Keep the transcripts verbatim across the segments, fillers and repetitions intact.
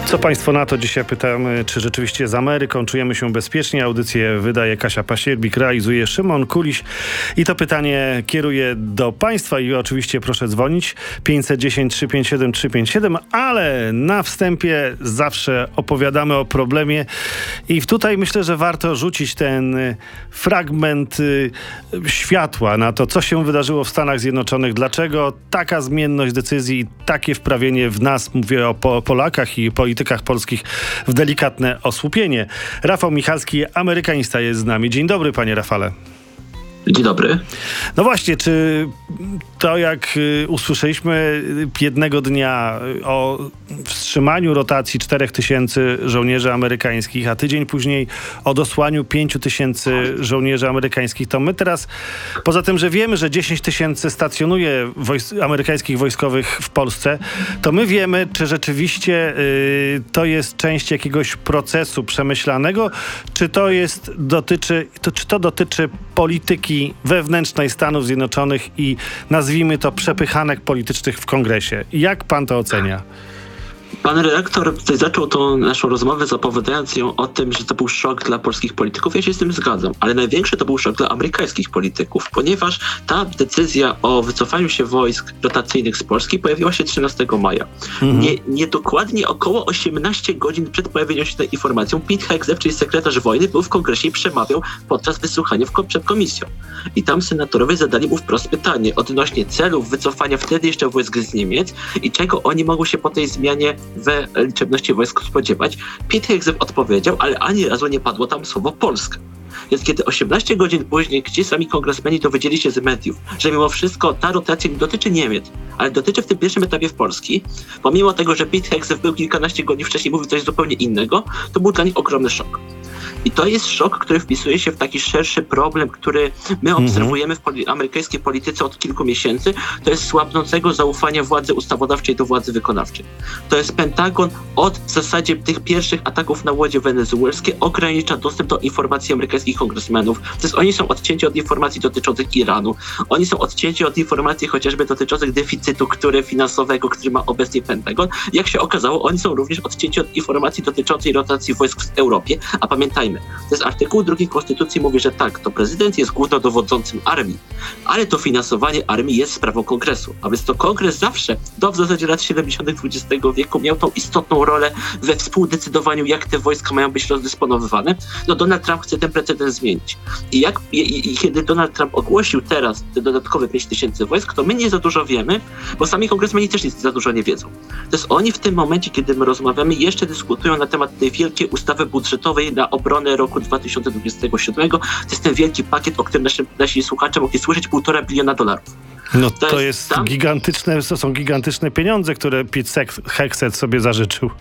Co państwo na to? Dzisiaj pytamy, czy rzeczywiście z Ameryką czujemy się bezpiecznie. Audycję wydaje Kasia Pasierbik, realizuje Szymon Kuliś. I to pytanie kieruję do państwa i oczywiście proszę dzwonić pięćset dziesięć trzysta pięćdziesiąt siedem trzysta pięćdziesiąt siedem, ale na wstępie zawsze opowiadamy o problemie i tutaj myślę, że warto rzucić ten fragment światła na to, co się wydarzyło w Stanach Zjednoczonych, dlaczego taka zmienność decyzji i takie wprawienie w nas, mówię o po- Polakach i politykach polskich, w delikatne osłupienie. Rafał Michalski, amerykanista, jest z nami. Dzień dobry, panie Rafale. Dzień dobry. No właśnie, czy to jak y, usłyszeliśmy jednego dnia o wstrzymaniu rotacji czterech tysięcy żołnierzy amerykańskich, a tydzień później o dosłaniu pięciu tysięcy żołnierzy amerykańskich, to my teraz, poza tym, że wiemy, że dziesięć tysięcy stacjonuje wojs- amerykańskich wojskowych w Polsce, to my wiemy, czy rzeczywiście y, to jest część jakiegoś procesu przemyślanego, czy to jest, dotyczy, to, czy to dotyczy polityki wewnętrznej Stanów Zjednoczonych i nazwijmy to przepychanek politycznych w Kongresie. Jak pan to ocenia? Pan redaktor tutaj zaczął tą naszą rozmowę, zapowiadając ją o tym, że to był szok dla polskich polityków. Ja się z tym zgadzam, ale największy to był szok dla amerykańskich polityków, ponieważ ta decyzja o wycofaniu się wojsk rotacyjnych z Polski pojawiła się trzynastego maja. Mhm. Nie, nie dokładnie około osiemnaście godzin przed pojawieniem się tej informacją Pete Hegseth, czyli sekretarz wojny, był w Kongresie i przemawiał podczas wysłuchania w, przed komisją. I tam senatorowie zadali mu wprost pytanie odnośnie celów wycofania wtedy jeszcze wojsk z Niemiec i czego oni mogą się po tej zmianie we liczebności wojsk spodziewać. Pete Hegseth odpowiedział, ale ani razu nie padło tam słowo Polska. Więc kiedy osiemnaście godzin później ci sami kongresmeni dowiedzieli się z mediów, że mimo wszystko ta rotacja nie dotyczy Niemiec, ale dotyczy w tym pierwszym etapie w Polski, pomimo tego, że Pete Hegseth był kilkanaście godzin wcześniej, mówił coś zupełnie innego, to był dla nich ogromny szok. I to jest szok, który wpisuje się w taki szerszy problem, który my obserwujemy w poli- amerykańskiej polityce od kilku miesięcy. To jest słabnącego zaufania władzy ustawodawczej do władzy wykonawczej. To jest Pentagon od w zasadzie tych pierwszych ataków na łodzie wenezuelskie ogranicza dostęp do informacji amerykańskich kongresmenów. To jest, oni są odcięci od informacji dotyczących Iranu. Oni są odcięci od informacji chociażby dotyczących deficytu który finansowego, który ma obecnie Pentagon. Jak się okazało, oni są również odcięci od informacji dotyczącej rotacji wojsk w Europie. A pamiętajmy, to jest artykuł drugi Konstytucji mówi, że tak, to prezydent jest głównodowodzącym armii, ale to finansowanie armii jest sprawą kongresu. A więc to kongres zawsze, do w zasadzie lat siedemdziesiątych dwudziestego wieku miał tą istotną rolę we współdecydowaniu, jak te wojska mają być rozdysponowywane. No Donald Trump chce ten precedens zmienić. I, jak, i, i kiedy Donald Trump ogłosił teraz te dodatkowe pięć tysięcy wojsk, to my nie za dużo wiemy, bo sami kongresmeni też nic za dużo nie wiedzą. To jest oni w tym momencie, kiedy my rozmawiamy, jeszcze dyskutują na temat tej wielkiej ustawy budżetowej na obronę roku dwa tysiące dwudziestego siódmego. To jest ten wielki pakiet, o którym nasi, nasi słuchacze mogli słyszeć, półtora biliona dolarów. No to, to jest, jest tam... gigantyczne, to są gigantyczne pieniądze, które Pete Hegseth sobie zażyczył.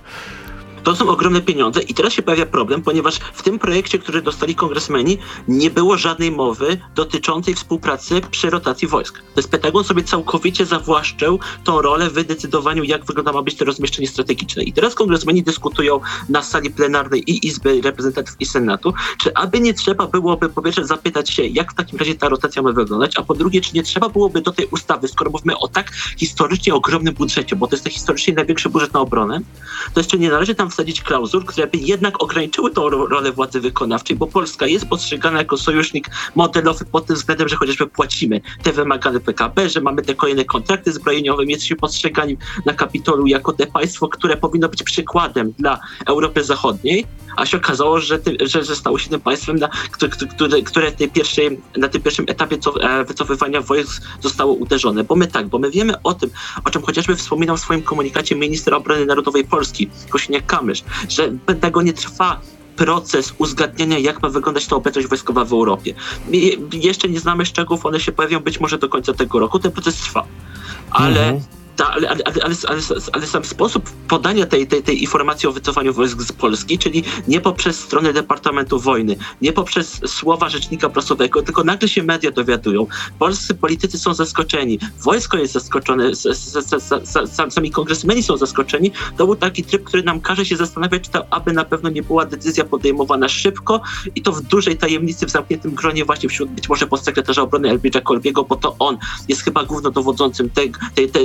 To są ogromne pieniądze i teraz się pojawia problem, ponieważ w tym projekcie, który dostali kongresmeni, nie było żadnej mowy dotyczącej współpracy przy rotacji wojsk. To jest Pentagon sobie całkowicie zawłaszczył tą rolę w decydowaniu, jak wygląda ma być to rozmieszczenie strategiczne. I teraz kongresmeni dyskutują na sali plenarnej i Izby Reprezentantów i Senatu, czy aby nie trzeba byłoby po pierwsze zapytać się, jak w takim razie ta rotacja ma wyglądać, a po drugie, czy nie trzeba byłoby do tej ustawy, skoro mówimy o tak historycznie ogromnym budżecie, bo to jest ten historycznie największy budżet na obronę, to jeszcze nie należy tam wsadzić klauzul, które by jednak ograniczyły tą ro- rolę władzy wykonawczej, bo Polska jest postrzegana jako sojusznik modelowy pod tym względem, że chociażby płacimy te wymagane P K B, że mamy te kolejne kontrakty zbrojeniowe, jesteśmy postrzegani na Kapitolu jako te państwo, które powinno być przykładem dla Europy Zachodniej, a się okazało, że, ty, że, że stało się tym państwem, na, które, które, które tej pierwszej, na tym pierwszym etapie co, e, wycofywania wojsk zostało uderzone. Bo my tak, bo my wiemy o tym, o czym chociażby wspominał w swoim komunikacie minister obrony narodowej Polski, Kosiniak-Kamysz, że w Pentagonie trwa proces uzgadniania, jak ma wyglądać ta obecność wojskowa w Europie. My jeszcze nie znamy szczegółów, one się pojawią być może do końca tego roku, ten proces trwa. Ale mhm. Ta, ale, ale, ale, ale, ale sam sposób podania tej, tej, tej informacji o wycofaniu wojsk z Polski, czyli nie poprzez stronę Departamentu Wojny, nie poprzez słowa rzecznika prasowego, tylko nagle się media dowiadują. Polscy politycy są zaskoczeni, wojsko jest zaskoczone, s, s, s, s, s, sami kongresmeni są zaskoczeni. To był taki tryb, który nam każe się zastanawiać, czy to aby na pewno nie była decyzja podejmowana szybko i to w dużej tajemnicy, w zamkniętym gronie właśnie wśród być może podsekretarza obrony Elbridge'a Colby'ego, bo to on jest chyba głównodowodzącym tej, tej, tej, tej, tej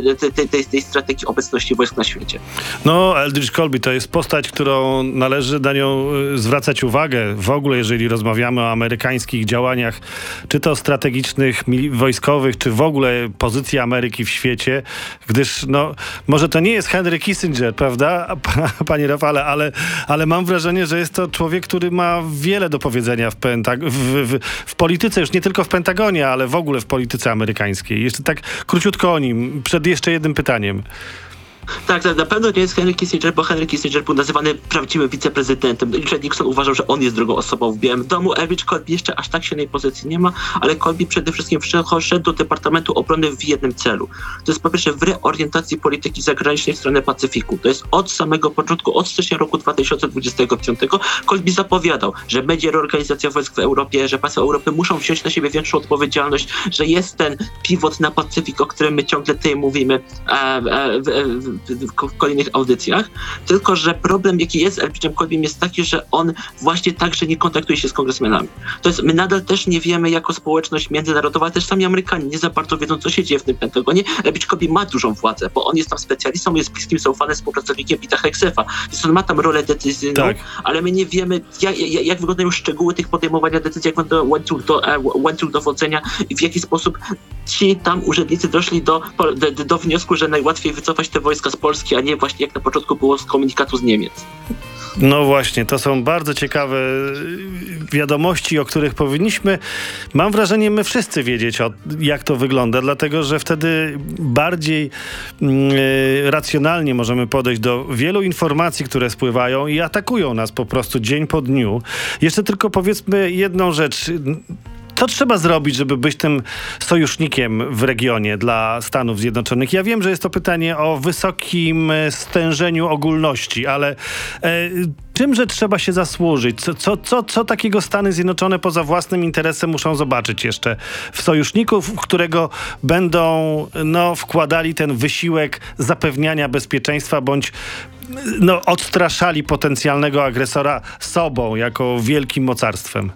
tej, tej, tej strategii obecności wojsk na świecie. No, Eldridge Colby to jest postać, którą należy na nią zwracać uwagę w ogóle, jeżeli rozmawiamy o amerykańskich działaniach, czy to strategicznych, wojskowych, czy w ogóle pozycji Ameryki w świecie, gdyż no, może to nie jest Henry Kissinger, prawda, panie Rafale, ale, ale mam wrażenie, że jest to człowiek, który ma wiele do powiedzenia w, Pentag- w, w, w polityce, już nie tylko w Pentagonie, ale w ogóle w polityce amerykańskiej. Jeszcze tak króciutko o nim, przed jeszcze jednym pytaniem. Tak, tak, na pewno nie jest Henry Kissinger, bo Henry Kissinger był nazywany prawdziwym wiceprezydentem. Richard Nixon uważał, że on jest drugą osobą w Białym Domu. Eldridge Colby jeszcze aż tak silnej pozycji nie ma, ale Colby przede wszystkim wszedł do Departamentu Obrony w jednym celu. To jest po pierwsze w reorientacji polityki zagranicznej w stronę Pacyfiku. To jest od samego początku, od stycznia roku dwa tysiące dwudziestego piątego Colby zapowiadał, że będzie reorganizacja wojsk w Europie, że państwa Europy muszą wziąć na siebie większą odpowiedzialność, że jest ten pivot na Pacyfik, o którym my ciągle tutaj mówimy e, e, w, w, w kolejnych audycjach, tylko że problem, jaki jest z Eldridge'em Colbym, jest taki, że on właśnie także nie kontaktuje się z kongresmenami. To jest, my nadal też nie wiemy jako społeczność międzynarodowa, też sami Amerykanie nie za bardzo wiedzą, co się dzieje w tym Pentagonie. Eldridge Colby ma dużą władzę, bo on jest tam specjalistą, jest bliskim, zaufanym współpracownikiem Pita Hegseta, więc on ma tam rolę decyzyjną, tak. Ale my nie wiemy, jak, jak, jak wyglądają szczegóły tych podejmowania decyzji, jak wygląda łańcuch, do, łańcuch dowodzenia i w jaki sposób ci tam urzędnicy doszli do, do, do wniosku, że najłatwiej wycofać te wojska z Polski, a nie właśnie jak na początku było z komunikatu z Niemiec. No właśnie, to są bardzo ciekawe wiadomości, o których powinniśmy, mam wrażenie, my wszyscy wiedzieć, o, jak to wygląda, dlatego że wtedy bardziej yy, racjonalnie możemy podejść do wielu informacji, które spływają i atakują nas po prostu dzień po dniu. Jeszcze tylko powiedzmy jedną rzecz. Co trzeba zrobić, żeby być tym sojusznikiem w regionie dla Stanów Zjednoczonych? Ja wiem, że jest to pytanie o wysokim stężeniu ogólności, ale e, czymże trzeba się zasłużyć? Co, co, co, co takiego Stany Zjednoczone poza własnym interesem muszą zobaczyć jeszcze w sojuszników, w którego będą no, wkładali ten wysiłek zapewniania bezpieczeństwa bądź no, odstraszali potencjalnego agresora sobą jako wielkim mocarstwem?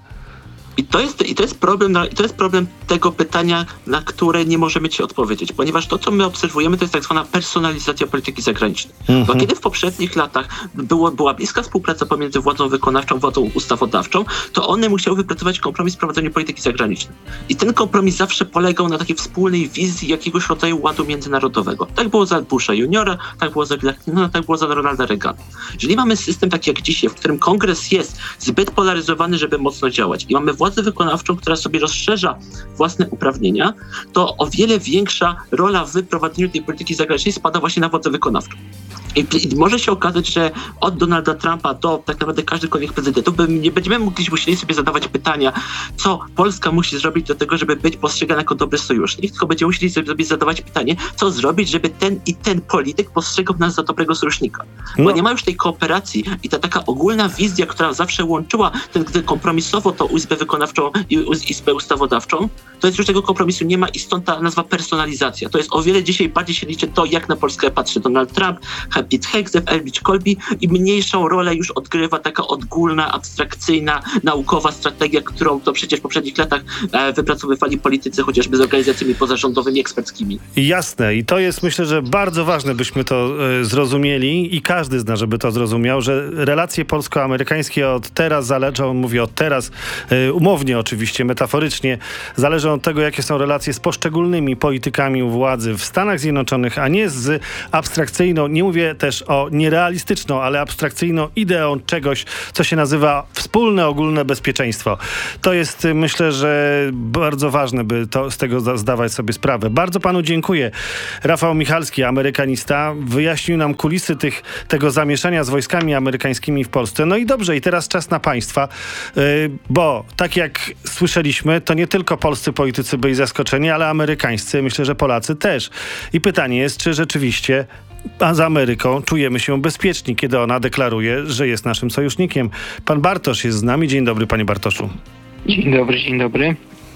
I to jest, i to jest problem, na, i to jest problem tego pytania, na które nie możemy ci odpowiedzieć, ponieważ to, co my obserwujemy, to jest tak zwana personalizacja polityki zagranicznej. Mm-hmm. Bo kiedy w poprzednich latach było, była bliska współpraca pomiędzy władzą wykonawczą, władzą ustawodawczą, to one musiały wypracować kompromis w prowadzeniu polityki zagranicznej. I ten kompromis zawsze polegał na takiej wspólnej wizji jakiegoś rodzaju ładu międzynarodowego. Tak było za Busha juniora, tak było za Billa Clintona, tak było za Ronalda Reagana. Jeżeli mamy system taki jak dzisiaj, w którym kongres jest zbyt polaryzowany, żeby mocno działać i mamy władzę wykonawczą, która sobie rozszerza własne uprawnienia, to o wiele większa rola w prowadzeniu tej polityki zagranicznej spada właśnie na władzę wykonawczą. I, I może się okazać, że od Donalda Trumpa do tak naprawdę każdych kolejnych prezydentów nie będziemy mogli, musieli sobie zadawać pytania, co Polska musi zrobić do tego, żeby być postrzegana jako dobry sojusznik, tylko będziemy musieli sobie zadawać pytanie, co zrobić, żeby ten i ten polityk postrzegał nas za dobrego sojusznika. Bo no. nie ma już tej kooperacji i ta taka ogólna wizja, która zawsze łączyła ten, ten kompromisowo tą Izbę Wykonawczą i Izbę Ustawodawczą, to jest już tego kompromisu nie ma i stąd ta nazwa personalizacja. To jest o wiele dzisiaj bardziej się liczy to, jak na Polskę patrzy Donald Trump, Pete Hegseth, Eldridge Colby i mniejszą rolę już odgrywa taka ogólna, abstrakcyjna, naukowa strategia, którą to przecież w poprzednich latach e, wypracowywali politycy chociażby z organizacjami pozarządowymi, eksperckimi. Jasne i to jest, myślę, że bardzo ważne, byśmy to e, zrozumieli i każdy z nas, żeby to zrozumiał, że relacje polsko-amerykańskie od teraz zależą, mówię od teraz, e, umownie oczywiście, metaforycznie, zależą od tego, jakie są relacje z poszczególnymi politykami u władzy w Stanach Zjednoczonych, a nie z abstrakcyjną, nie mówię też o nierealistyczną, ale abstrakcyjną ideą czegoś, co się nazywa wspólne, ogólne bezpieczeństwo. To jest, myślę, że bardzo ważne, by to, z tego zdawać sobie sprawę. Bardzo panu dziękuję. Rafał Michalski, amerykanista, wyjaśnił nam kulisy tych, tego zamieszania z wojskami amerykańskimi w Polsce. No i dobrze, i teraz czas na państwa, yy, bo tak jak słyszeliśmy, to nie tylko polscy politycy byli zaskoczeni, ale amerykańscy, myślę, że Polacy też. I pytanie jest, czy rzeczywiście a z Ameryką czujemy się bezpieczni, kiedy ona deklaruje, że jest naszym sojusznikiem. Pan Bartosz jest z nami. Dzień dobry, panie Bartoszu. Dzień dobry, dzień dobry.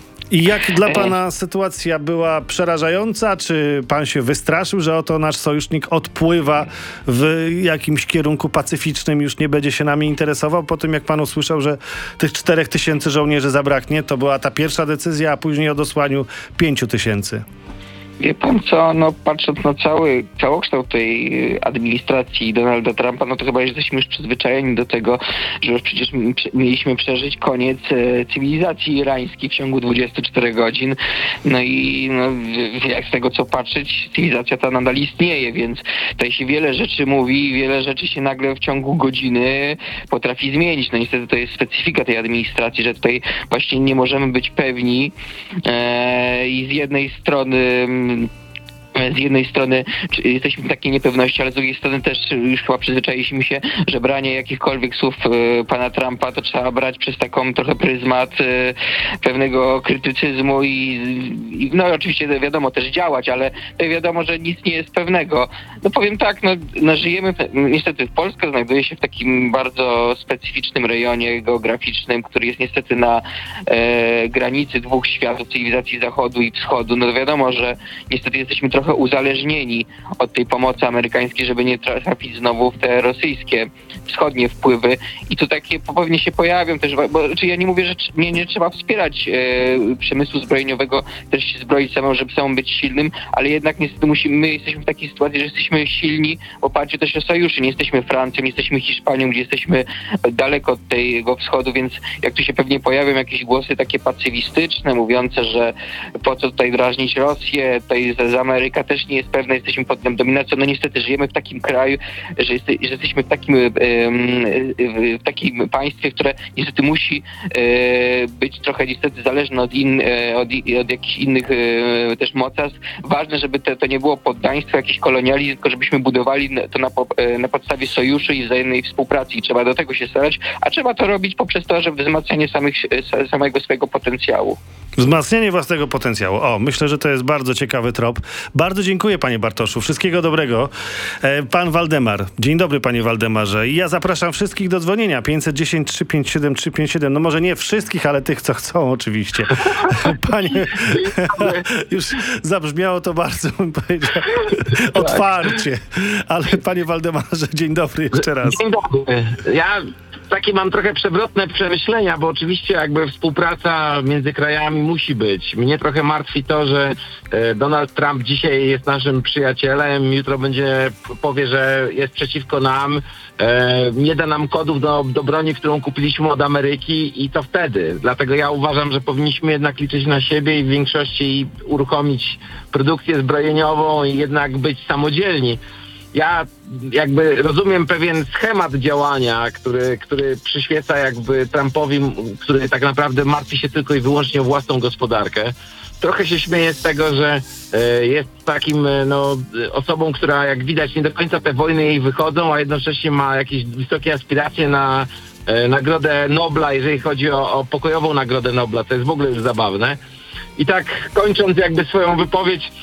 I jak dla pana sytuacja była przerażająca? Czy pan się wystraszył, że oto nasz sojusznik odpływa w jakimś kierunku pacyficznym, już nie będzie się nami interesował? Po tym, jak pan usłyszał, że tych czterech tysięcy żołnierzy zabraknie, to była ta pierwsza decyzja, a później o dosłaniu pięciu tysięcy. Wie pan co, no patrząc na cały całokształt tej administracji Donalda Trumpa, no to chyba jesteśmy już przyzwyczajeni do tego, że już przecież mieliśmy przeżyć koniec cywilizacji irańskiej w ciągu dwudziestu czterech godzin. No i no, jak z tego co patrzeć, cywilizacja ta nadal istnieje, więc tutaj się wiele rzeczy mówi, wiele rzeczy się nagle w ciągu godziny potrafi zmienić. No niestety to jest specyfika tej administracji, że tutaj właśnie nie możemy być pewni e, i z jednej strony z jednej strony jesteśmy w takiej niepewności, ale z drugiej strony też już chyba przyzwyczailiśmy się, że branie jakichkolwiek słów y, pana Trumpa to trzeba brać przez taką trochę pryzmat y, pewnego krytycyzmu i, i no oczywiście wiadomo też działać, ale wiadomo, że nic nie jest pewnego. No powiem tak, no, no żyjemy, niestety Polska znajduje się w takim bardzo specyficznym rejonie geograficznym, który jest niestety na e, granicy dwóch światów, cywilizacji zachodu i wschodu. No wiadomo, że niestety jesteśmy trochę trochę uzależnieni od tej pomocy amerykańskiej, żeby nie trafić znowu w te rosyjskie, wschodnie wpływy. I tu takie pewnie się pojawią też, bo czy ja nie mówię, że nie, nie trzeba wspierać e, przemysłu zbrojeniowego, też się zbroić samemu, żeby samemu być silnym, ale jednak niestety musimy, my jesteśmy w takiej sytuacji, że jesteśmy silni w oparciu też o sojuszy. Nie jesteśmy Francją, nie jesteśmy Hiszpanią, gdzie jesteśmy daleko od tego wschodu, więc jak tu się pewnie pojawią jakieś głosy takie pacyfistyczne, mówiące, że po co tutaj drażnić Rosję, tutaj z Ameryką też nie jest pewna, jesteśmy pod nią dominacją. No niestety żyjemy w takim kraju, że, jest, że jesteśmy w takim, w takim państwie, które niestety musi być trochę niestety zależne od, in, od, od jakichś innych też mocarstw. Ważne, żeby to, to nie było poddaństwo, jakiś kolonializm, tylko żebyśmy budowali to na, na podstawie sojuszu i wzajemnej współpracy i trzeba do tego się starać, a trzeba to robić poprzez to, że wzmacnianie samych, samego swojego potencjału. Wzmacnianie własnego potencjału. O, myślę, że to jest bardzo ciekawy trop. Bardzo dziękuję, panie Bartoszu. Wszystkiego dobrego. E, pan Waldemar. Dzień dobry, panie Waldemarze. I ja zapraszam wszystkich do dzwonienia. pięćset dziesięć, trzysta pięćdziesiąt siedem, trzysta pięćdziesiąt siedem. No może nie wszystkich, ale tych, co chcą oczywiście. Panie, już zabrzmiało to bardzo, bym powiedział, otwarcie. Ale panie Waldemarze, dzień dobry jeszcze raz. Dzień dobry. Ja takie mam trochę przewrotne przemyślenia, bo oczywiście jakby współpraca między krajami musi być. Mnie trochę martwi to, że Donald Trump dzisiaj jest naszym przyjacielem, jutro będzie powie, że jest przeciwko nam, nie da nam kodów do, do broni, którą kupiliśmy od Ameryki i to wtedy. Dlatego ja uważam, że powinniśmy jednak liczyć na siebie i w większości uruchomić produkcję zbrojeniową i jednak być samodzielni. Ja jakby rozumiem pewien schemat działania, który, który przyświeca jakby Trumpowi, który tak naprawdę martwi się tylko i wyłącznie o własną gospodarkę. Trochę się śmieję z tego, że e, jest takim no, osobą, która jak widać nie do końca te wojny jej wychodzą, a jednocześnie ma jakieś wysokie aspiracje na e, Nagrodę Nobla, jeżeli chodzi o, o pokojową Nagrodę Nobla. To jest w ogóle już zabawne. I tak kończąc jakby swoją wypowiedź,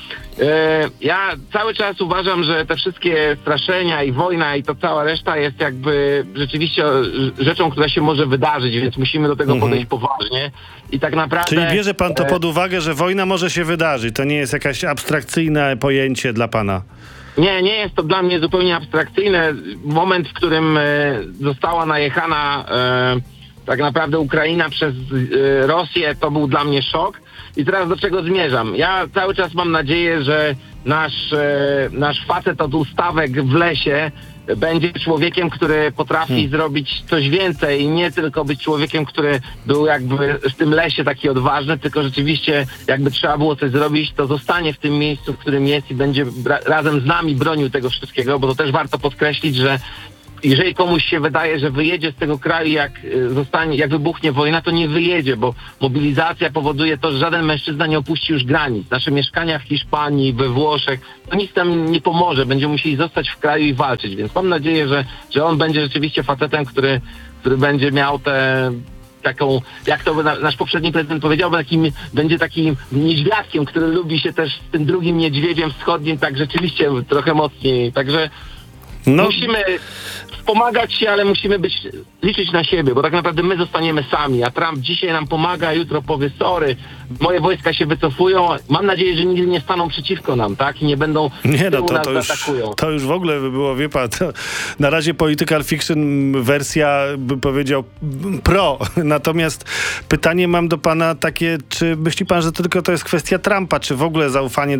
ja cały czas uważam, że te wszystkie straszenia i wojna i to cała reszta jest jakby rzeczywiście rzeczą, która się może wydarzyć, więc musimy do tego podejść mhm. poważnie i tak naprawdę... Czyli bierze pan to pod uwagę, że wojna może się wydarzyć, to nie jest jakieś abstrakcyjne pojęcie dla pana? Nie, nie jest to dla mnie zupełnie abstrakcyjne. Moment, w którym została najechana tak naprawdę Ukraina przez Rosję, to był dla mnie szok. I teraz do czego zmierzam? Ja cały czas mam nadzieję, że nasz, e, nasz facet od ustawek w lesie będzie człowiekiem, który potrafi hmm. zrobić coś więcej i nie tylko być człowiekiem, który był jakby w tym lesie taki odważny, tylko rzeczywiście jakby trzeba było coś zrobić, to zostanie w tym miejscu, w którym jest i będzie ra- razem z nami bronił tego wszystkiego, bo to też warto podkreślić, że jeżeli komuś się wydaje, że wyjedzie z tego kraju, jak zostanie, jak wybuchnie wojna, to nie wyjedzie, bo mobilizacja powoduje to, że żaden mężczyzna nie opuści już granic. Nasze mieszkania w Hiszpanii, we Włoszech, to nic tam nie pomoże. Będziemy musieli zostać w kraju i walczyć, więc mam nadzieję, że, że on będzie rzeczywiście facetem, który, który będzie miał tę taką, jak to nasz poprzedni prezydent powiedział, takim, będzie takim niedźwiadkiem, który lubi się też z tym drugim niedźwiedziem wschodnim, tak rzeczywiście trochę mocniej. Także no. Musimy wspomagać się, ale musimy być, liczyć na siebie, bo tak naprawdę my zostaniemy sami, a Trump dzisiaj nam pomaga, jutro powie sorry, moje wojska się wycofują, mam nadzieję, że nigdy nie staną przeciwko nam, tak? I nie będą nie, no to, nas to już, atakują. To już w ogóle by było, wie pan, to na razie political fiction wersja, bym powiedział, pro. Natomiast pytanie mam do pana takie, czy myśli pan, że to tylko to jest kwestia Trumpa, czy w ogóle zaufanie do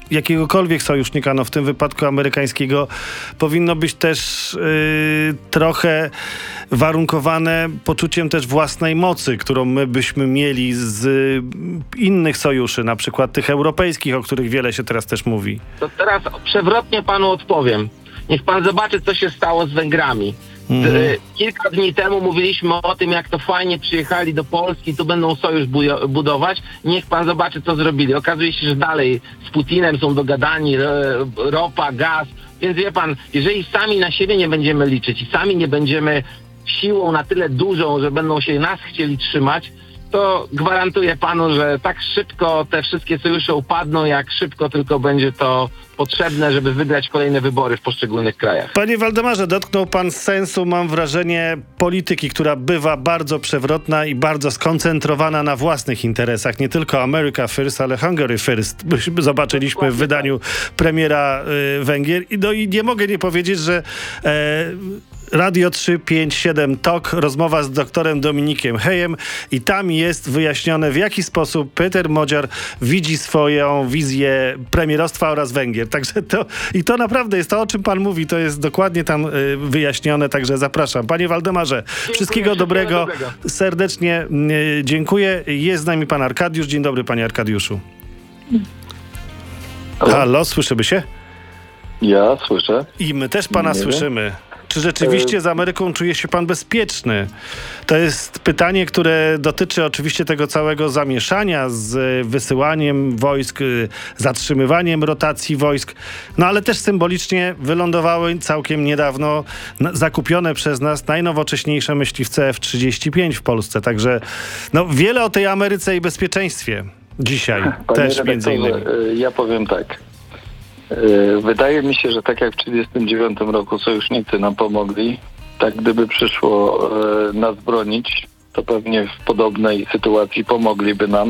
jakiegokolwiek sojusznika, no w tym wypadku amerykańskiego, powinno być też yy, trochę warunkowane poczuciem też własnej mocy, którą my byśmy mieli z y, innych sojuszy, na przykład tych europejskich, o których wiele się teraz też mówi. To teraz przewrotnie panu odpowiem. Niech pan zobaczy, co się stało z Węgrami. Mhm. D- Kilka dni temu mówiliśmy o tym, jak to fajnie przyjechali do Polski, tu będą sojusz bujo- budować. Niech pan zobaczy, co zrobili. Okazuje się, że dalej z Putinem są dogadani, e, ropa, gaz. Więc wie pan, jeżeli sami na siebie nie będziemy liczyć i sami nie będziemy siłą na tyle dużą, że będą się nas chcieli trzymać, to gwarantuję panu, że tak szybko te wszystkie sojusze upadną, jak szybko tylko będzie to potrzebne, żeby wygrać kolejne wybory w poszczególnych krajach. Panie Waldemarze, dotknął pan sensu, mam wrażenie, polityki, która bywa bardzo przewrotna i bardzo skoncentrowana na własnych interesach. Nie tylko America First, ale Hungary First. Zobaczyliśmy w wydaniu premiera y, Węgier. I, no, i nie mogę nie powiedzieć, że e, Radio trzy pięć siedem Talk, rozmowa z doktorem Dominikiem Hejem i tam jest wyjaśnione, w jaki sposób Peter Modziar widzi swoją wizję premierostwa oraz Węgier. Także to, i to naprawdę jest to, o czym pan mówi, to jest dokładnie tam y, wyjaśnione, także zapraszam. Panie Waldemarze, Dziękuję, wszystkiego dobrego, dobrego. serdecznie y, dziękuję. Jest z nami pan Arkadiusz. Dzień dobry, panie Arkadiuszu. Halo? Halo, słyszymy się? Ja słyszę. I my też pana Nie wiem. słyszymy. Czy rzeczywiście z Ameryką czuje się pan bezpieczny? To jest pytanie, które dotyczy oczywiście tego całego zamieszania z wysyłaniem wojsk, y, zatrzymywaniem rotacji wojsk, no ale też symbolicznie wylądowały całkiem niedawno na, zakupione przez nas najnowocześniejsze myśliwce F trzydzieści pięć w Polsce. Także no, wiele o tej Ameryce i bezpieczeństwie dzisiaj Panie też między redaktorze, innymi. y, ja powiem tak. Y, Wydaje mi się, że tak jak w tysiąc dziewięćset trzydziestym dziewiątym roku sojusznicy nam pomogli, tak gdyby przyszło y, nas bronić, to pewnie w podobnej sytuacji pomogliby nam.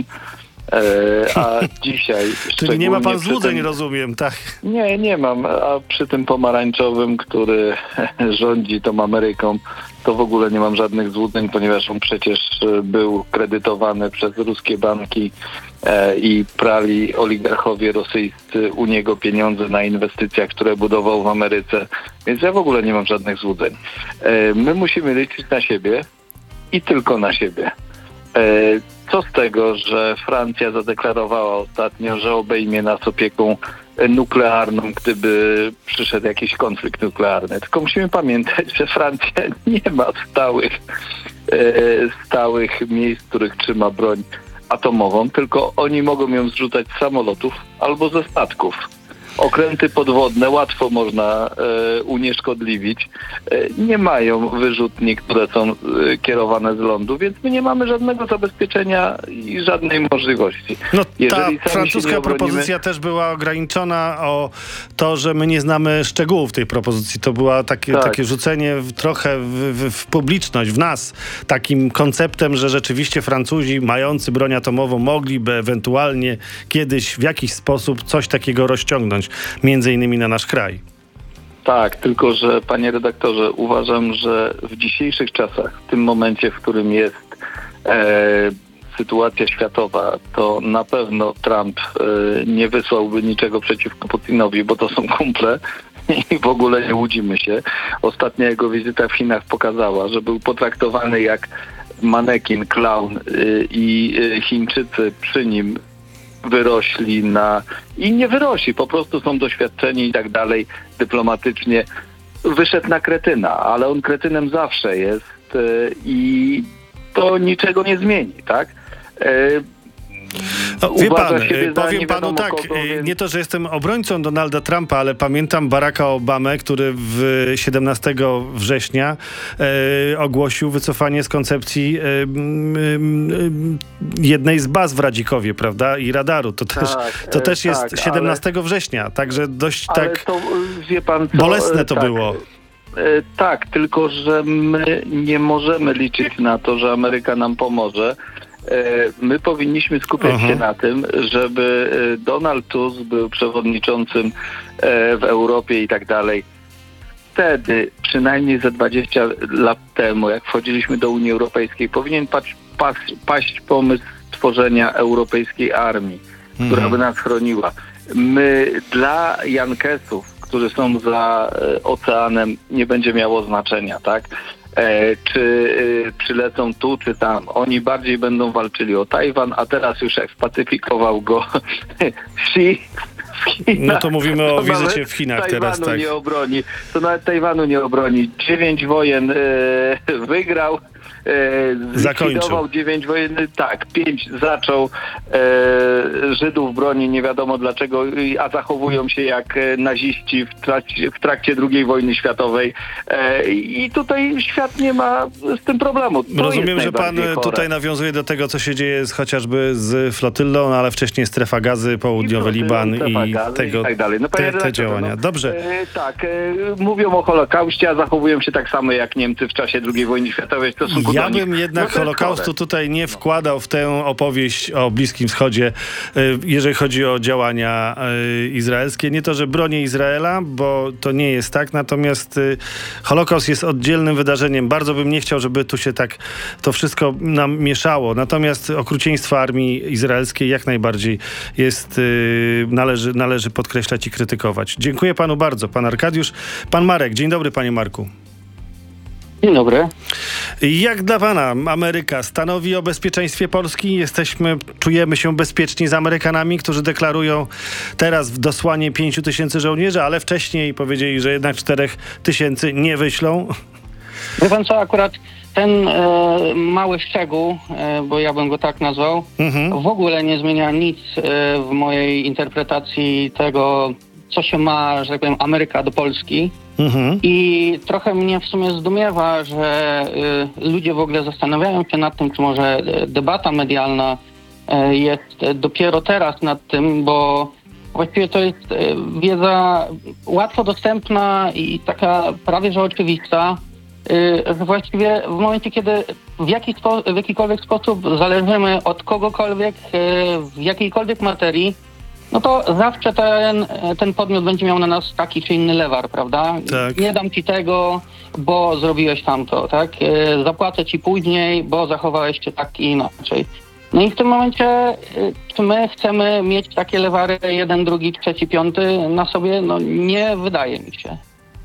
Y, A dzisiaj... Czyli nie ma pan szczególnie przy złudzeń, tym- rozumiem, tak? Nie, nie mam. A przy tym pomarańczowym, który rządzi tą Ameryką, to w ogóle nie mam żadnych złudzeń, ponieważ on przecież e, był kredytowany przez ruskie banki e, i prali oligarchowie rosyjscy u niego pieniądze na inwestycjach, które budował w Ameryce. Więc ja w ogóle nie mam żadnych złudzeń. E, my musimy liczyć na siebie i tylko na siebie. E, Co z tego, że Francja zadeklarowała ostatnio, że obejmie nas opieką nuklearną, gdyby przyszedł jakiś konflikt nuklearny. Tylko musimy pamiętać, że Francja nie ma stałych, e, stałych miejsc, w których trzyma broń atomową, tylko oni mogą ją zrzucać z samolotów albo ze statków. Okręty podwodne łatwo można e, unieszkodliwić. E, nie mają wyrzutni, które są e, kierowane z lądu, więc my nie mamy żadnego zabezpieczenia i żadnej możliwości. No ta Jeżeli sami się francuska nie obronimy- propozycja też była ograniczona o to, że my nie znamy szczegółów tej propozycji. To była takie, Tak. takie rzucenie w, trochę w, w, w publiczność, w nas, takim konceptem, że rzeczywiście Francuzi mający broń atomową mogliby ewentualnie kiedyś w jakiś sposób coś takiego rozciągnąć, między innymi na nasz kraj. Tak, tylko że panie redaktorze, uważam, że w dzisiejszych czasach, w tym momencie, w którym jest e, sytuacja światowa, to na pewno Trump e, nie wysłałby niczego przeciwko Putinowi, bo to są kumple i w ogóle nie łudzimy się. Ostatnia jego wizyta w Chinach pokazała, że był potraktowany jak manekin, klaun e, i e, Chińczycy przy nim wyrośli na... i nie wyrośli, po prostu są doświadczeni i tak dalej, dyplomatycznie. Wyszedł na kretyna, ale on kretynem zawsze jest yy, i to niczego nie zmieni, tak? Yy, O, wie Uważa pan, siebie y, za powiem nie panu wiadomo tak, kogo, y, więc- nie to, że jestem obrońcą Donalda Trumpa, ale pamiętam Baracka Obamę, który w siedemnastego września y, ogłosił wycofanie z koncepcji y, y, y, jednej z baz w Radzikowie, prawda, i radaru. To też, Tak, to e, też jest tak, siedemnastego września, także dość ale tak to, yy, wie pan co, bolesne yy, to tak, było. yy, Tak, tylko że my nie możemy liczyć na to, że Ameryka nam pomoże. My powinniśmy skupiać Aha. się na tym, żeby Donald Tusk był przewodniczącym w Europie i tak dalej. Wtedy, przynajmniej ze dwadzieścia lat temu, jak wchodziliśmy do Unii Europejskiej, powinien paść, paść, paść pomysł stworzenia europejskiej armii, która Mhm. by nas chroniła. My dla Jankesów, którzy są za e, oceanem, nie będzie miało znaczenia, tak? E, czy e, przylecą tu, czy tam. Oni bardziej będą walczyli o Tajwan, a teraz już jak spacyfikował go Xi w Chinach, No to mówimy o to wizycie nawet w Chinach Tajwanu teraz, tak. nie obroni. To nawet Tajwanu nie obroni. Dziewięć wojen e, wygrał. E, Zakończył. zlikwidował dziewięć wojen, tak, pięć zaczął. E, Żydów broni nie wiadomo dlaczego, a zachowują się jak e, naziści w trakcie, w trakcie drugiej wojny światowej. E, I tutaj świat nie ma z tym problemu. To Rozumiem, jest że pan najbardziej chore. tutaj nawiązuje do tego, co się dzieje z, chociażby z flotyllą, no ale wcześniej strefa gazy, południowy I Liban strefa i gazy tego, i tak dalej. No, panie te, te redaktorze, działania. no, Dobrze. E, tak, e, mówią o Holokauście, a zachowują się tak samo jak Niemcy w czasie drugiej wojny światowej w stosunku Ja do nich. bym jednak No to jest Holokaustu chore. tutaj nie wkładał w tę opowieść o Bliskim Wschodzie, y, jeżeli chodzi o działania y, izraelskie. Nie to, że bronię Izraela, bo to nie jest tak, natomiast y, Holokaust jest oddzielnym wydarzeniem. Bardzo bym nie chciał, żeby tu się tak to wszystko nam mieszało. Natomiast okrucieństwo armii izraelskiej jak najbardziej jest, y, należy, należy podkreślać i krytykować. Dziękuję panu bardzo. Pan Arkadiusz. Pan Marek. Dzień dobry, panie Marku. Dzień dobry. Jak dla pana Ameryka stanowi o bezpieczeństwie Polski? Jesteśmy, czujemy się bezpieczni z Amerykanami, którzy deklarują teraz dosłanie pięciu tysięcy żołnierzy, ale wcześniej powiedzieli, że jednak czterech tysięcy nie wyślą. Wie pan co, akurat ten e, mały szczegół, e, bo ja bym go tak nazwał, Mhm. w ogóle nie zmienia nic e, w mojej interpretacji tego, co się ma, że tak powiem, Ameryka do Polski. Mhm. I trochę mnie w sumie zdumiewa, że y, ludzie w ogóle zastanawiają się nad tym, czy może y, debata medialna y, jest y, dopiero teraz nad tym, bo właściwie to jest y, wiedza łatwo dostępna i taka prawie że oczywista, y, że właściwie w momencie, kiedy w, jaki spo, w jakikolwiek sposób zależymy od kogokolwiek, y, w jakiejkolwiek materii, no to zawsze ten, ten podmiot będzie miał na nas taki czy inny lewar, prawda? Tak. Nie dam ci tego, bo zrobiłeś tamto, tak? E, Zapłacę ci później, bo zachowałeś się tak i inaczej. No i w tym momencie, e, czy my chcemy mieć takie lewary jeden, drugi, trzeci, piąty na sobie? No nie wydaje mi się.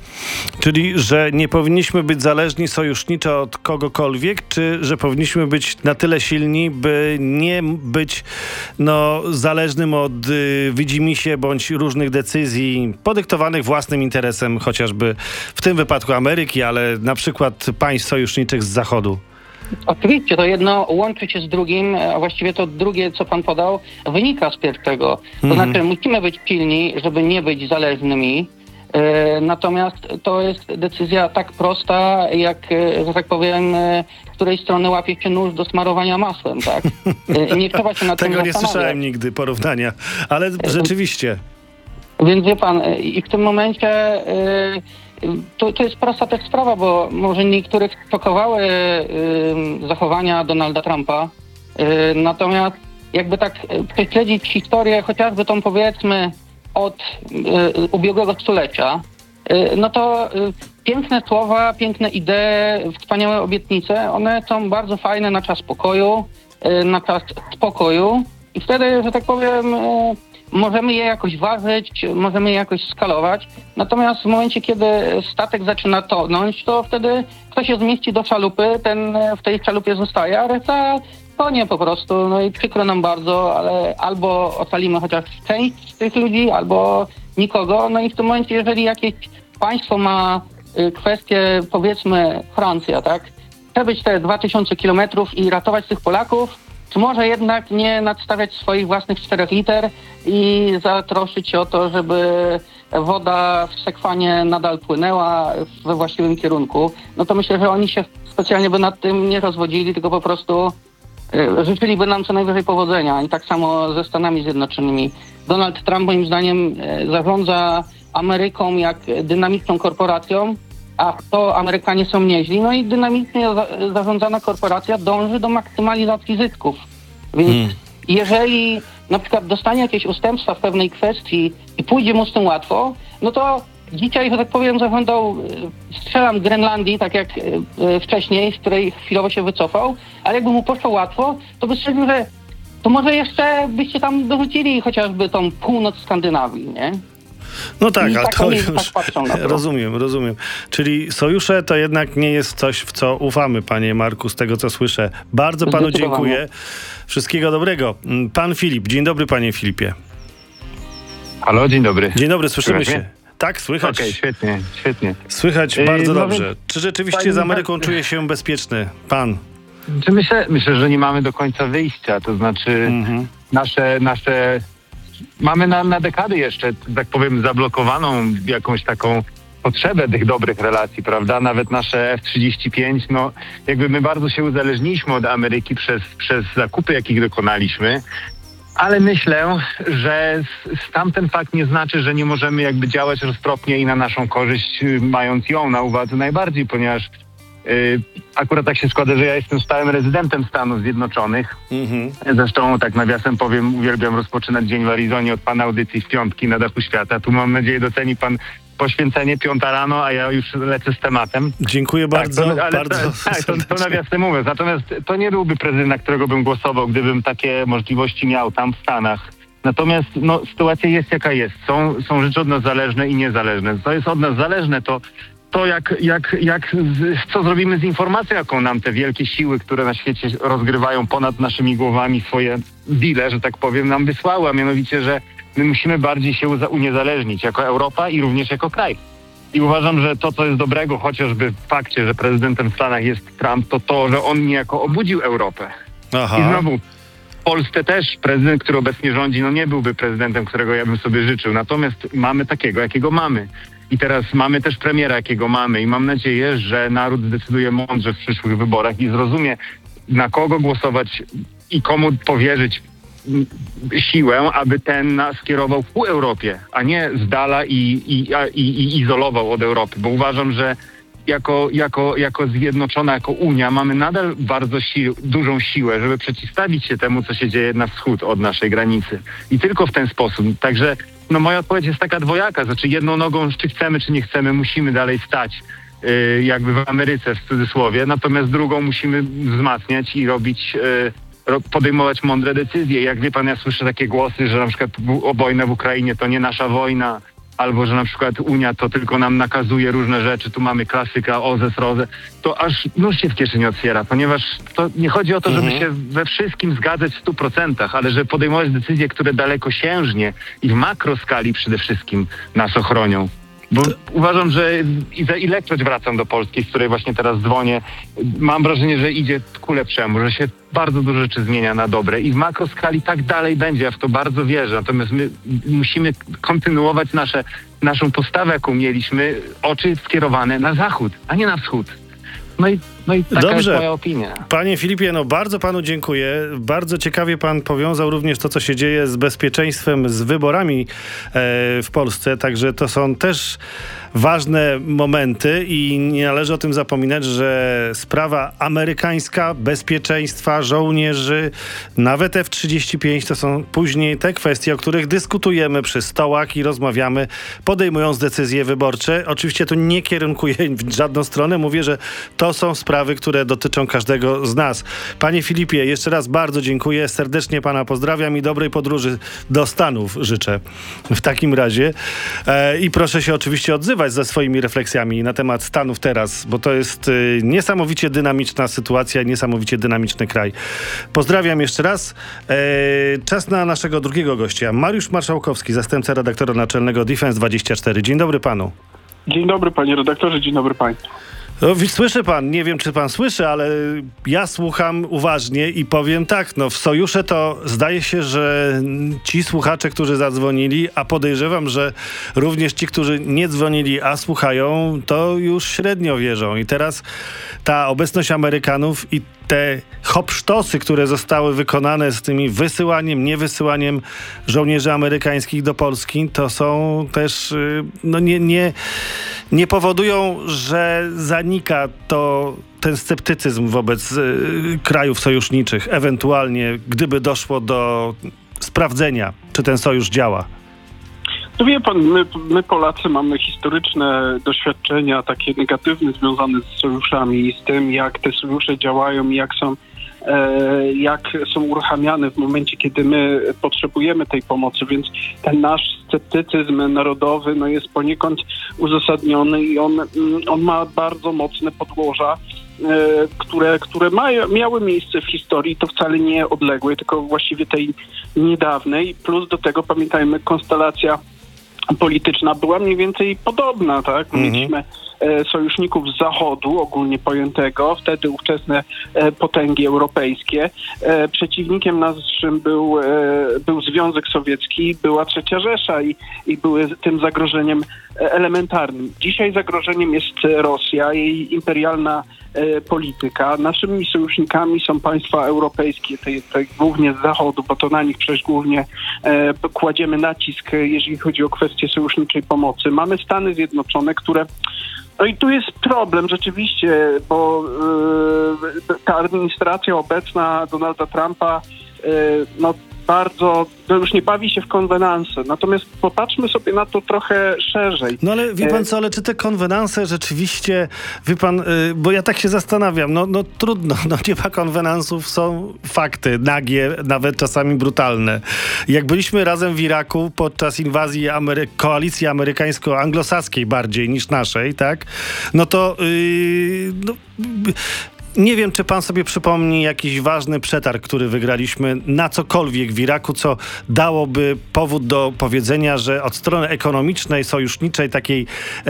Czyli, że nie powinniśmy być zależni sojuszniczo od kogokolwiek, czy że powinniśmy być na tyle silni, by nie być no, zależnym od y, widzimisię bądź różnych decyzji podyktowanych własnym interesem, chociażby w tym wypadku Ameryki, ale na przykład państw sojuszniczych z Zachodu? Oczywiście, to jedno łączy się z drugim, a właściwie to drugie, co pan podał, wynika z pierwszego. To Mhm. znaczy, musimy być silni, żeby nie być zależnymi. E, Natomiast to jest decyzja tak prosta, jak, e, że tak powiem, e, z której strony łapie się nóż do smarowania masłem, tak? E, Nie trzeba się nad tym Tego nie zastanawiać. słyszałem nigdy, porównania, ale rzeczywiście. Więc wie pan, e, i w tym momencie e, to, to jest prosta też sprawa, bo może niektórych szokowały e, zachowania Donalda Trumpa, e, natomiast jakby tak e, prześledzić historię, chociażby tą powiedzmy od y, ubiegłego stulecia, y, no to y, piękne słowa, piękne idee, wspaniałe obietnice, one są bardzo fajne na czas pokoju, y, na czas spokoju i wtedy, że tak powiem, y, możemy je jakoś ważyć, możemy je jakoś skalować. Natomiast w momencie, kiedy statek zaczyna tonąć, to wtedy kto się zmieści do szalupy, ten w tej szalupie zostaje, a reszta tonie po prostu. No i przykro nam bardzo, ale albo ocalimy chociaż część z tych ludzi, albo nikogo. No i w tym momencie, jeżeli jakieś państwo ma y, kwestię, powiedzmy Francja, tak? Chce być te dwa tysiące kilometrów i ratować tych Polaków, czy może jednak nie nadstawiać swoich własnych czterech liter i zatroszczyć się o to, żeby woda w sekwanie nadal płynęła we właściwym kierunku? No to myślę, że oni się specjalnie by nad tym nie rozwodzili, tylko po prostu y, życzyliby nam co najwyżej powodzenia. I tak samo ze Stanami Zjednoczonymi. Donald Trump moim zdaniem y, zarządza Ameryką jak dynamiczną korporacją, a w to Amerykanie są nieźli. No i dynamicznie za, zarządzana korporacja dąży do maksymalizacji zysków. Więc Hmm. jeżeli na przykład dostanie jakieś ustępstwa w pewnej kwestii i pójdzie mu z tym łatwo, no to dzisiaj, że tak powiem, zażądał, y, strzelam Grenlandii, tak jak y, y, wcześniej, z której chwilowo się wycofał, ale jakby mu poszło łatwo, to by stwierdził, że to może jeszcze byście tam dorzucili chociażby tą północ Skandynawii, nie? No tak, I ale tak to oni już... tak patrzą na to. Rozumiem, rozumiem. Czyli sojusze to jednak nie jest coś, w co ufamy, panie Marku, z tego co słyszę. Bardzo panu Zdecydowanie. dziękuję. Wszystkiego dobrego. Pan Filip. Dzień dobry, panie Filipie. Halo, dzień dobry. Dzień dobry, słyszymy Słychać się. Tak, słychać. Okej, świetnie, świetnie. Słychać Yy, bardzo no dobrze. więc- Czy rzeczywiście Pani- z Ameryką czuje się bezpieczny pan? Czy myślę, myślę, że nie mamy do końca wyjścia, to znaczy Mhm. nasze, nasze mamy na, na dekady jeszcze, tak powiem, zablokowaną jakąś taką potrzebę tych dobrych relacji, prawda? Nawet nasze F trzydzieści pięć, no jakby my bardzo się uzależniliśmy od Ameryki przez, przez zakupy, jakich dokonaliśmy. Ale myślę, że s- tamten fakt nie znaczy, że nie możemy jakby działać roztropnie i na naszą korzyść, y, mając ją na uwadze najbardziej, ponieważ y, akurat tak się składa, że ja jestem stałym rezydentem Stanów Zjednoczonych. Mhm. Zresztą, tak nawiasem powiem, uwielbiam rozpoczynać dzień w Arizonie od pana audycji w piątki na dachu świata. Tu mam nadzieję doceni pan poświęcenie, piąta rano, a ja już lecę z tematem. Dziękuję bardzo, tak, to, ale bardzo to, tak, to, to serdecznie. nawiasem mówiąc. Natomiast to nie byłby prezydent, na którego bym głosował, gdybym takie możliwości miał tam w Stanach. Natomiast no, sytuacja jest jaka jest. Są, są rzeczy od nas zależne i niezależne. Co jest od nas zależne, to to jak, jak, jak z, co zrobimy z informacją, jaką nam te wielkie siły, które na świecie rozgrywają ponad naszymi głowami swoje deale, że tak powiem, nam wysłały, a mianowicie, że my musimy bardziej się uza- uniezależnić jako Europa i również jako kraj. I uważam, że to, co jest dobrego, chociażby w fakcie, że prezydentem w Stanach jest Trump, to to, że on niejako obudził Europę. Aha. I znowu, w Polsce też prezydent, który obecnie rządzi, no nie byłby prezydentem, którego ja bym sobie życzył. Natomiast mamy takiego, jakiego mamy. I teraz mamy też premiera, jakiego mamy. I mam nadzieję, że naród zdecyduje mądrze w przyszłych wyborach i zrozumie, na kogo głosować i komu powierzyć mm, siłę, aby ten nas skierował ku Europie, a nie z dala i, i, a- i, i izolował od Europy. Bo uważam, że jako, jako, jako zjednoczona, jako Unia mamy nadal bardzo sił, dużą siłę, żeby przeciwstawić się temu, co się dzieje na wschód od naszej granicy. I tylko w ten sposób. Także no, moja odpowiedź jest taka dwojaka. Znaczy jedną nogą, czy chcemy, czy nie chcemy, musimy dalej stać yy, jakby w Ameryce w cudzysłowie. Natomiast drugą musimy wzmacniać i robić... Yy, ro- podejmować mądre decyzje. Jak wie pan, ja słyszę takie głosy, że na przykład w- o wojnę w Ukrainie to nie nasza wojna, albo że na przykład Unia to tylko nam nakazuje różne rzeczy, tu mamy klasyka, ozes, rozę, to aż nóż się w kieszeni otwiera, ponieważ to nie chodzi o to, żeby się we wszystkim zgadzać w stu procentach, ale żeby podejmować decyzje, które dalekosiężnie i w makroskali przede wszystkim nas ochronią. Bo uważam, że i za ilekroć wracam do Polski, z której właśnie teraz dzwonię, mam wrażenie, że idzie ku lepszemu, że się bardzo dużo rzeczy zmienia na dobre i w makroskali tak dalej będzie, ja w to bardzo wierzę. Natomiast my musimy kontynuować nasze, naszą postawę, jaką mieliśmy, oczy skierowane na zachód, a nie na wschód. No i, no i taka Dobrze. jest moja opinia. Panie Filipie, no bardzo panu dziękuję. Bardzo ciekawie pan powiązał również to, co się dzieje z bezpieczeństwem, z wyborami e, w Polsce. Także to są też ważne momenty i nie należy o tym zapominać, że sprawa amerykańska, bezpieczeństwa, żołnierzy, nawet F trzydzieści pięć to są później te kwestie, o których dyskutujemy przy stołach i rozmawiamy, podejmując decyzje wyborcze. Oczywiście tu nie kierunkuję w żadną stronę. Mówię, że to są sprawy, które dotyczą każdego z nas. Panie Filipie, jeszcze raz bardzo dziękuję. Serdecznie pana pozdrawiam i dobrej podróży do Stanów życzę w takim razie. E, I proszę się oczywiście odzywać ze swoimi refleksjami na temat Stanów teraz, bo to jest y, niesamowicie dynamiczna sytuacja, niesamowicie dynamiczny kraj. Pozdrawiam jeszcze raz. E, czas na naszego drugiego gościa. Mariusz Marszałkowski, zastępca redaktora naczelnego Defense dwadzieścia cztery. Dzień dobry panu. Dzień dobry panie redaktorze, dzień dobry państwu. No, słyszy pan, nie wiem czy pan słyszy, ale ja słucham uważnie i powiem tak, no w sojusze to zdaje się, że ci słuchacze, którzy zadzwonili, a podejrzewam, że również ci, którzy nie dzwonili, a słuchają, to już średnio wierzą. I teraz ta obecność Amerykanów i te hopsztosy, które zostały wykonane z tymi wysyłaniem, niewysyłaniem żołnierzy amerykańskich do Polski, to są też, no nie, nie, nie powodują, że zanika to ten sceptycyzm wobec y, krajów sojuszniczych, ewentualnie gdyby doszło do sprawdzenia, czy ten sojusz działa. No wie pan, my, my Polacy mamy historyczne doświadczenia takie negatywne związane z sojuszami i z tym, jak te sojusze działają i jak są e, jak są uruchamiane w momencie, kiedy my potrzebujemy tej pomocy, więc ten nasz sceptycyzm narodowy no, jest poniekąd uzasadniony i on, on ma bardzo mocne podłoża, które, które mają, miały miejsce w historii, to wcale nie odległej, tylko właściwie tej niedawnej. Plus do tego pamiętajmy, konstelacja polityczna była mniej więcej podobna, tak? Mhm. Mieliśmy e, sojuszników z Zachodu, ogólnie pojętego, wtedy ówczesne e, potęgi europejskie. E, przeciwnikiem naszym był, e, był Związek Sowiecki, była Trzecia Rzesza i, i były tym zagrożeniem elementarnym. Dzisiaj zagrożeniem jest Rosja, jej imperialna e, polityka. Naszymi sojusznikami są państwa europejskie, te, te głównie z Zachodu, bo to na nich przecież głównie e, kładziemy nacisk, jeżeli chodzi o kwestie sojuszniczej pomocy. Mamy Stany Zjednoczone, które... No i tu jest problem rzeczywiście, bo e, ta administracja obecna Donalda Trumpa e, no bardzo, to już nie bawi się w konwenanse. Natomiast popatrzmy sobie na to trochę szerzej. No ale wie pan co, ale czy te konwenanse rzeczywiście, wie pan, y, bo ja tak się zastanawiam, no, no trudno, no nie ma konwenansów, są fakty, nagie, nawet czasami brutalne. Jak byliśmy razem w Iraku podczas inwazji Amery- koalicji amerykańsko-anglosaskiej bardziej niż naszej, tak, no to yy, no, nie wiem, czy pan sobie przypomni jakiś ważny przetarg, który wygraliśmy na cokolwiek w Iraku, co dałoby powód do powiedzenia, że od strony ekonomicznej, sojuszniczej, takiej e,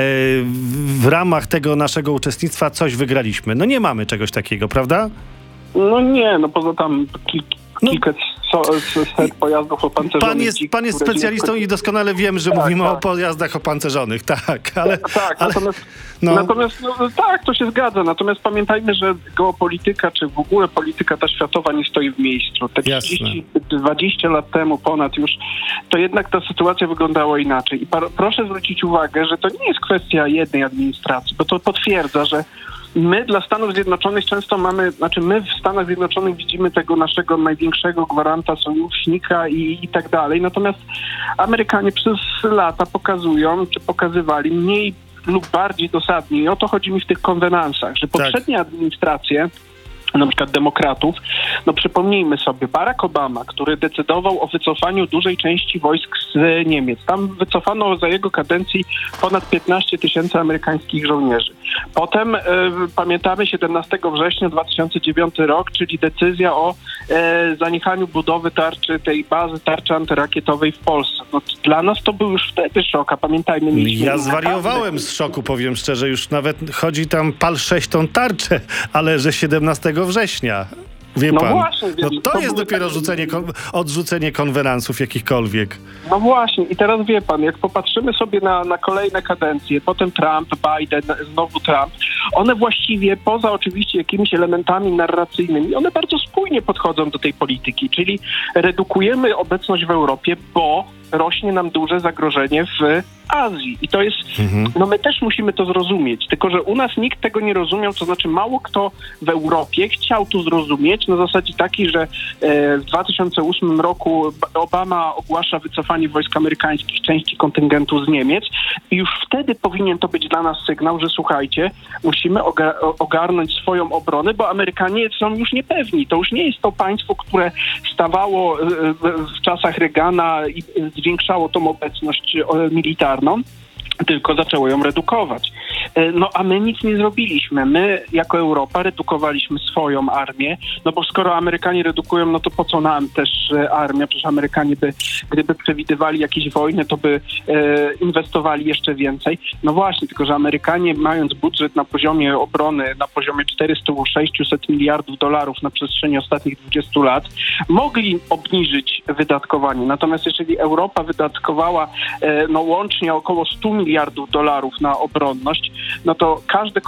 w ramach tego naszego uczestnictwa coś wygraliśmy. No nie mamy czegoś takiego, prawda? No nie, no poza tam kil, No. kilka so, set pojazdów opancerzonych. Pan jest, pan jest które specjalistą i doskonale wiem, że Tak, mówimy tak. o pojazdach opancerzonych, tak, ale... Tak, ale natomiast, no. natomiast no, tak, to się zgadza. Natomiast pamiętajmy, że geopolityka, czy w ogóle polityka ta światowa nie stoi w miejscu. Te trzydzieści dwadzieścia lat temu ponad już, to jednak ta sytuacja wyglądała inaczej. I par, proszę zwrócić uwagę, że to nie jest kwestia jednej administracji, bo to potwierdza, że my dla Stanów Zjednoczonych często mamy, znaczy my w Stanach Zjednoczonych widzimy tego naszego największego gwaranta, sojusznika i, i tak dalej. Natomiast Amerykanie przez lata pokazują, czy pokazywali mniej lub bardziej dosadnie. I o to chodzi mi w tych konwenansach, że poprzednie tak. administracje, na przykład demokratów, no przypomnijmy sobie, Barack Obama, który decydował o wycofaniu dużej części wojsk z Niemiec. Tam wycofano za jego kadencji ponad piętnaście tysięcy amerykańskich żołnierzy. Potem e, pamiętamy siedemnastego września dwa tysiące dziewiąty rok, czyli decyzja o e, zaniechaniu budowy tarczy, tej bazy tarczy antyrakietowej w Polsce. No, dla nas to był już wtedy szok, a pamiętajmy... Mieliśmy ja zwariowałem z szoku, powiem szczerze, już nawet chodzi tam pal sześć tą tarczę, ale że siedemnastego września. Wie no pan, właśnie, no to, to jest dopiero tak... rzucenie, odrzucenie konwenansów jakichkolwiek. No właśnie i teraz wie pan, jak popatrzymy sobie na, na kolejne kadencje, potem Trump, Biden, znowu Trump, one właściwie poza oczywiście jakimiś elementami narracyjnymi, one bardzo spójnie podchodzą do tej polityki, czyli redukujemy obecność w Europie, bo rośnie nam duże zagrożenie w Azji. I to jest, mhm. no my też musimy to zrozumieć, tylko że u nas nikt tego nie rozumiał, to znaczy mało kto w Europie chciał to zrozumieć na zasadzie takiej, że e, w dwa tysiące ósmym roku Obama ogłasza wycofanie wojsk amerykańskich, części kontyngentu z Niemiec i już wtedy powinien to być dla nas sygnał, że słuchajcie, musimy oga- ogarnąć swoją obronę, bo Amerykanie są już niepewni. To już nie jest to państwo, które stawało e, w czasach Reagana i zwiększało tą obecność militarną, tylko zaczęło ją redukować. No a my nic nie zrobiliśmy. My jako Europa redukowaliśmy swoją armię, no bo skoro Amerykanie redukują, no to po co nam też armia? Przecież Amerykanie by, gdyby przewidywali jakieś wojny, to by e, inwestowali jeszcze więcej. No właśnie, tylko że Amerykanie mając budżet na poziomie obrony, na poziomie czterysta do sześciuset miliardów dolarów na przestrzeni ostatnich dwudziestu lat, mogli obniżyć wydatkowanie. Natomiast jeżeli Europa wydatkowała e, no łącznie około stu miliardów dolarów na obronność, no to każde